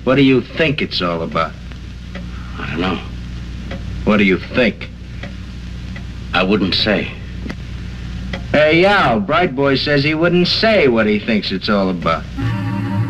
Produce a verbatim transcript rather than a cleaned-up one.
What do you think it's all about? I don't know. What do you think? I wouldn't say. Hey, Al, Bright Boy says he wouldn't say what he thinks it's all about.